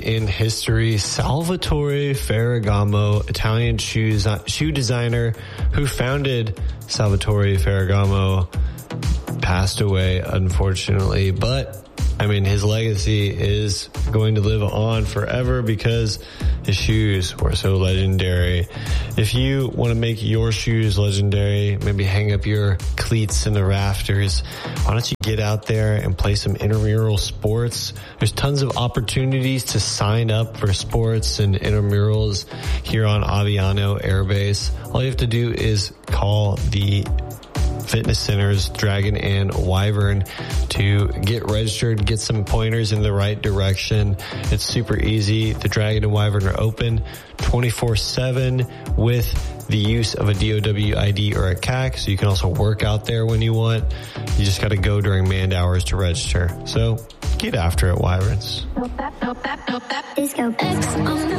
in history. Salvatore Ferragamo, Italian shoe designer who founded Salvatore Ferragamo, passed away, unfortunately. But, I mean, his legacy is going to live on forever because his shoes were so legendary. If you want to make your shoes legendary, maybe hang up your cleats in the rafters, why don't you get out there and play some intramural sports? There's tons of opportunities to sign up for sports and intramurals here on Aviano Air Base. All you have to do is call the fitness centers, Dragon and Wyvern, to get registered, get some pointers in the right direction. It's super easy. The Dragon and Wyvern are open 24/7 with the use of a DOW ID or a CAC, so you can also work out there when you want. You just got to go during manned hours to register. So get after it, Wyverns. Disco X on the